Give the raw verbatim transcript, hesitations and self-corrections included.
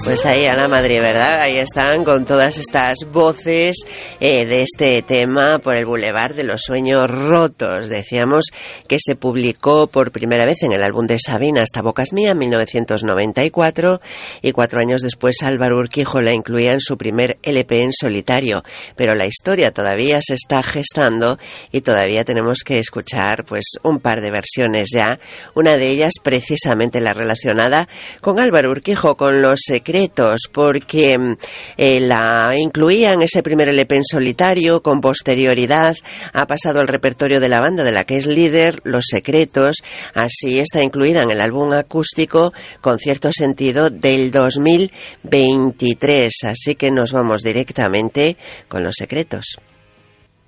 Pues ahí a la Madrid, ¿verdad? Ahí están con todas estas voces eh, de este tema por el Boulevard de los Sueños Rotos. Decíamos que se publicó por primera vez en el álbum de Sabina, Hasta Bocas Mía, en mil novecientos noventa y cuatro, y cuatro años después Álvaro Urquijo la incluía en su primer L P en solitario. Pero la historia todavía se está gestando y todavía tenemos que escuchar pues un par de versiones ya. Una de ellas precisamente la relacionada con Álvaro Urquijo, con Los Secretos, porque eh, la incluía en ese primer L P en solitario. Con posterioridad ha pasado al repertorio de la banda de la que es líder, Los Secretos. Así está incluida en el álbum acústico Con Cierto Sentido del dos mil veintitrés. Así que nos vamos directamente con Los Secretos.